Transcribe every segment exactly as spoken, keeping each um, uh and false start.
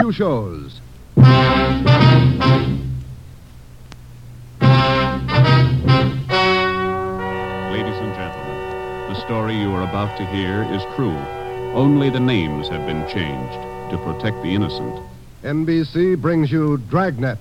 few shows. Ladies and gentlemen, the story you are about to hear is true. Only the names have been changed to protect the innocent. N B C brings you Dragnet.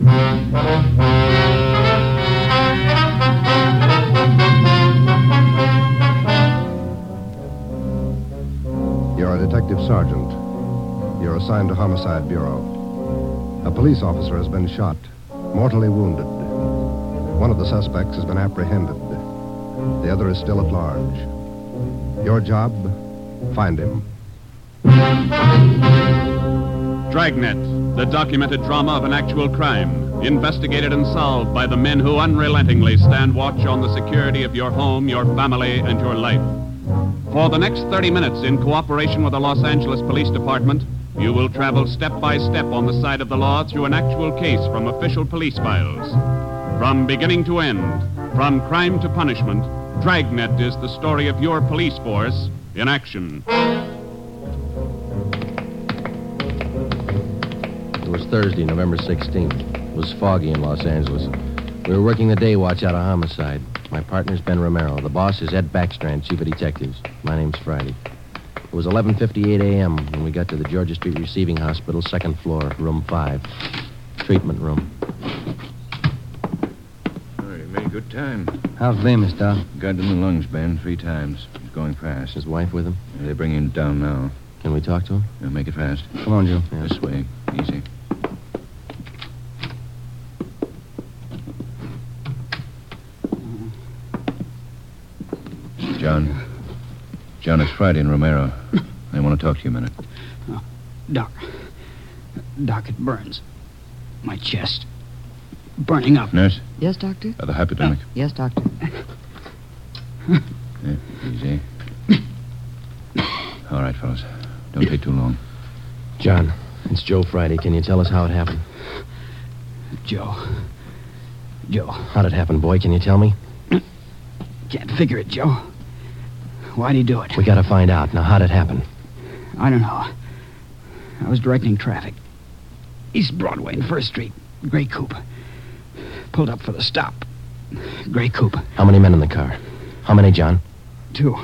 You're a detective sergeant. You're assigned to Homicide Bureau. A police officer has been shot, mortally wounded. One of the suspects has been apprehended. The other is still at large. Your job, find him. Dragnet, the documented drama of an actual crime, investigated and solved by the men who unrelentingly stand watch on the security of your home, your family, and your life. For the next thirty minutes, in cooperation with the Los Angeles Police Department, you will travel step by step on the side of the law through an actual case from official police files. From beginning to end, from crime to punishment, Dragnet is the story of your police force in action. It was Thursday, November sixteenth. It was foggy in Los Angeles. We were working the day watch out of Homicide. My partner's Ben Romero. The boss is Ed Backstrand, chief of detectives. My name's Friday. It was eleven fifty-eight a.m. when we got to the Georgia Street Receiving Hospital, second floor, room five. Treatment room. All right, made good time. How's Bemis, Doc? Got in the lungs, Ben, three times. He's going fast. His wife with him? They're bringing him down now. Can we talk to him? Now, make it fast. Come on, Joe. Yeah. This way. Easy. John. John, it's Friday and Romero. I want to talk to you a minute. Oh, Doc. Doc, it burns. My chest. Burning up. Nurse? Yes, Doctor? Uh, the hypodermic. Yes, Doctor. Yeah, easy. All right, fellas. Don't take too long. John, it's Joe Friday. Can you tell us how it happened? Joe. Joe. How'd it happen, boy? Can you tell me? Can't figure it, Joe. Why'd he do it? We gotta find out. Now, how'd it happen? I don't know. I was directing traffic. East Broadway and First Street. Gray coupe. Pulled up for the stop. Gray coupe. How many men in the car? How many, John? Two.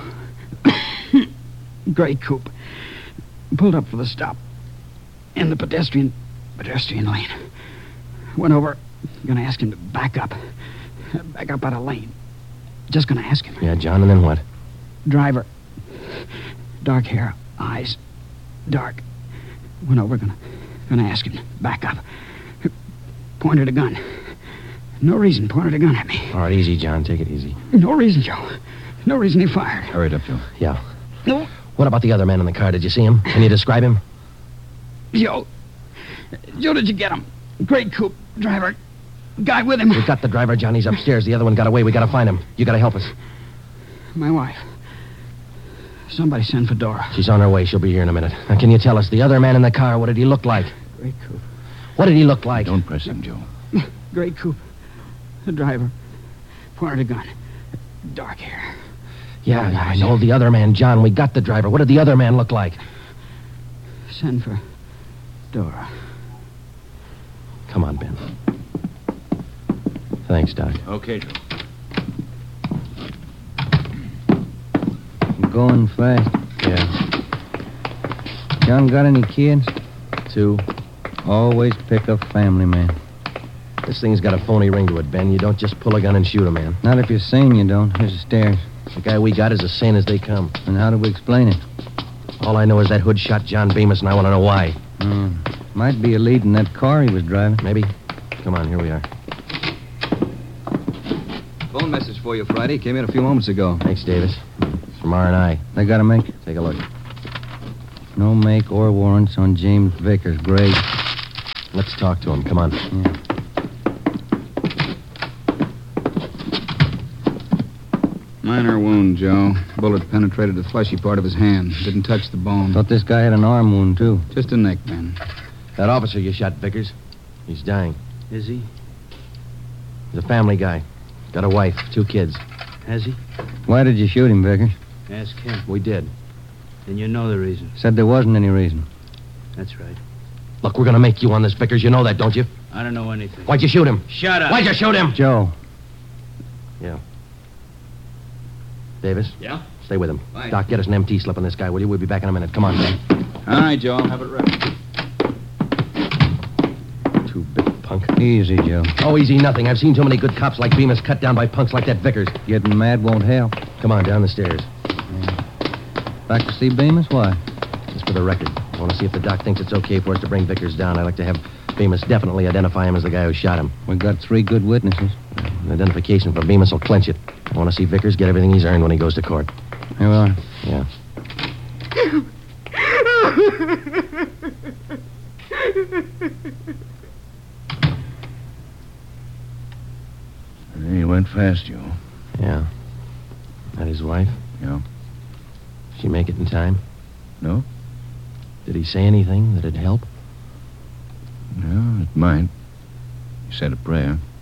Gray coupe. Pulled up for the stop. In the pedestrian... pedestrian lane. Went over. Gonna ask him to back up. Back up out of lane. Just gonna ask him. Yeah, John, and then what? Driver. Dark hair. Eyes. Dark. Went over. Gonna... gonna ask him to back up. Pointed a gun. No reason. Pointed a gun at me. All right, easy, John. Take it easy. No reason, Joe. No reason he fired. Hurry it up, Joe. Yeah. No. What about the other man in the car? Did you see him? Can you describe him? Joe. Joe, did you get him? Gray coupe. Driver. Guy with him. We've got the driver, John. He's upstairs. The other one got away. We gotta find him. You gotta help us. My wife. Somebody send for Dora. She's on her way. She'll be here in a minute. Now, can you tell us, the other man in the car, what did he look like? Gray coupe. What did he look like? Don't press him, Joe. Gray coupe. The driver. Pointed a gun. Dark hair. Yeah, yeah, I know. The other man, John. We got the driver. What did the other man look like? Send for Dora. Come on, Ben. Thanks, Doc. Okay, Joe. Going fast. Yeah. John got any kids? Two. Always pick a family man. This thing's got a phony ring to it, Ben. You don't just pull a gun and shoot a man. Not if you're sane, you don't. Here's the stairs. The guy we got is as sane as they come. And how do we explain it? All I know is that hood shot John Bemis, and I want to know why. Hmm. Might be a lead in that car he was driving. Maybe. Come on, here we are. Phone message for you, Friday. Came in a few moments ago. Thanks, Davis. It's from R and I. They got to make Take a look. no make or warrants on James Vickers, Gray. Let's talk to him. Come on. Yeah. Minor wound, Joe. Bullet penetrated the fleshy part of his hand. Didn't touch the bone. Thought this guy had an arm wound, too. Just a neck bend. That officer you shot, Vickers, he's dying. Is he? He's a family guy. Got a wife, two kids. Has he? Why did you shoot him, Vickers? Ask him. We did. Then you know the reason. Said there wasn't any reason. That's right. Look, we're gonna make you on this, Vickers. You know that, don't you? I don't know anything. Why'd you shoot him? Shut up. Why'd you shoot him? Joe. Yeah. Davis? Yeah? Stay with him. Fine. Doc, get us an M T slip on this guy, will you? We'll be back in a minute. Come on, man. All right, Joe, I'll have it ready. Too big punk. Easy, Joe. Oh, easy nothing. I've seen too many good cops like Bemis cut down by punks like that Vickers. Getting mad won't help. Come on, down the stairs. Back to see Bemis? Why? Just for the record. I want to see if the doc thinks it's okay for us to bring Vickers down. I'd like to have Bemis definitely identify him as the guy who shot him. We've got three good witnesses. An identification from Bemis will clinch it. I want to see Vickers get everything he's earned when he goes to court. Here we are. Yeah. He went fast, Joe. Yeah. That his wife? Yeah. She make it in time? No? Did he say anything that'd help? No, it might. He said a prayer.